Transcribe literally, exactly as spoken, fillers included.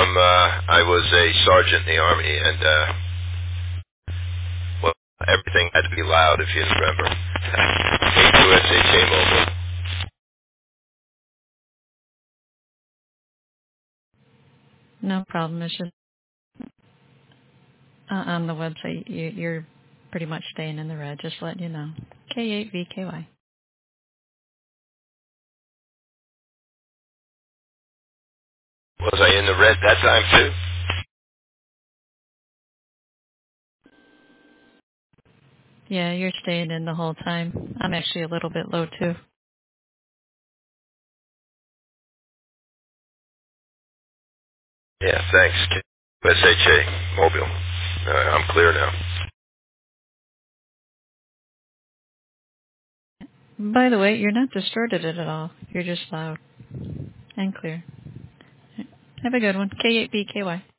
from, uh, I was a sergeant in the Army, and, uh, well, everything had to be loud, if you remember. K two S H A Mobile. No problem. It's just uh, on the website, you, you're pretty much staying in the red, just letting you know. K eight V K Y. Was I in the red that time, too? Yeah, you're staying in the whole time. I'm actually a little bit low, too. Yeah, thanks. K two S H A Mobile. Uh, I'm clear now. By the way, you're not distorted at all. You're just loud and clear. Have a good one. K eight B K Y.